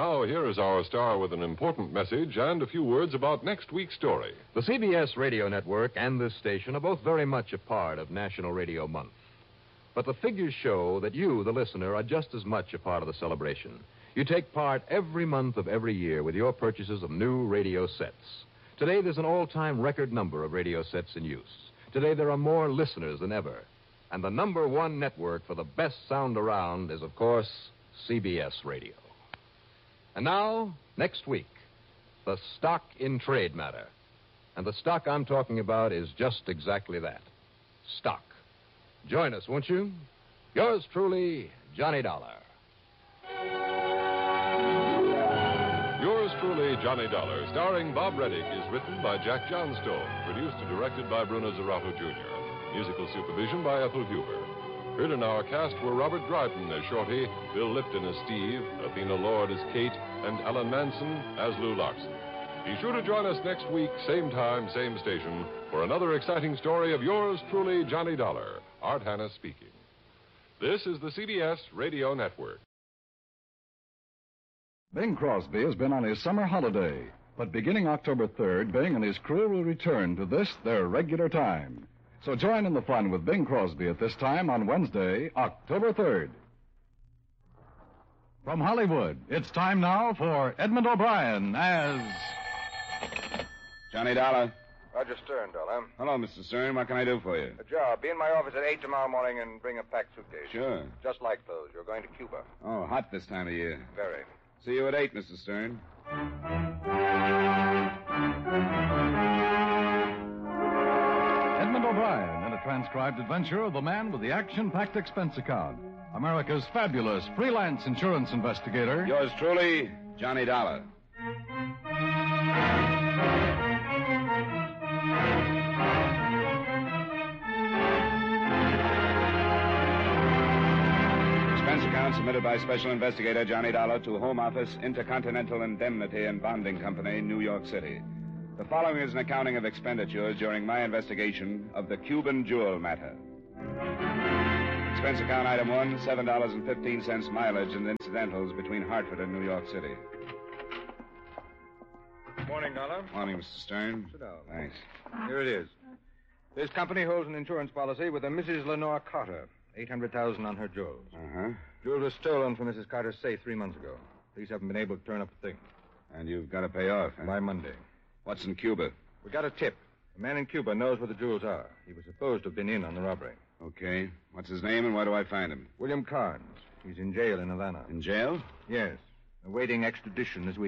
Now, here is our star with an important message and a few words about next week's story. The CBS radio network and this station are both very much a part of National Radio Month. But the figures show that you, the listener, are just as much a part of the celebration. You take part every month of every year with your purchases of new radio sets. Today, there's an all-time record number of radio sets in use. Today, there are more listeners than ever. And the number one network for the best sound around is, of course, CBS Radio. And now, next week, the stock in trade matter. And the stock I'm talking about is just exactly that, stock. Join us, won't you? Yours truly, Johnny Dollar. Yours truly, Johnny Dollar, starring Bob Reddick, is written by Jack Johnstone, produced and directed by Bruno Zerato Jr., musical supervision by Ethel Huber. Heard in our cast were Robert Dryden as Shorty, Bill Lipton as Steve, Athena Lord as Kate, and Ellen Manson as Lou Larson. Be sure to join us next week, same time, same station, for another exciting story of yours truly, Johnny Dollar. Art Hanna speaking. This is the CBS Radio Network. Bing Crosby has been on his summer holiday, but beginning October 3rd, Bing and his crew will return to this, their regular time. So join in the fun with Bing Crosby at this time on Wednesday, October 3rd. From Hollywood, it's time now for Edmund O'Brien as... Johnny Dollar. Roger Stern, Dollar. Hello, Mr. Stern. What can I do for you? A job. Be in my office at 8 tomorrow morning and bring a packed suitcase. Sure. Just like those. You're going to Cuba. Oh, hot this time of year. Very. See you at 8, Mr. Stern. Edmund O'Brien in a transcribed adventure of the man with the action-packed expense account. America's fabulous freelance insurance investigator. Yours truly, Johnny Dollar. Expense account submitted by Special Investigator Johnny Dollar to Home Office, Intercontinental Indemnity and Bonding Company, New York City. The following is an accounting of expenditures during my investigation of the Cuban jewel matter. Expense account item 1, $7.15 mileage and incidentals between Hartford and New York City. Morning, Dollar. Morning, Mr. Stern. Sit down. Thanks. Here it is. This company holds an insurance policy with a Mrs. Lenore Carter. $800,000 on her jewels. Uh-huh. Jewels were stolen from Mrs. Carter's safe 3 months ago. Police haven't been able to turn up a thing. And you've got to pay off, huh? By Monday. What's in Cuba? We got a tip. A man in Cuba knows where the jewels are. He was supposed to have been in on the robbery. Okay. What's his name and where do I find him? William Carnes. He's in jail in Havana. In jail? Yes. Awaiting extradition this week.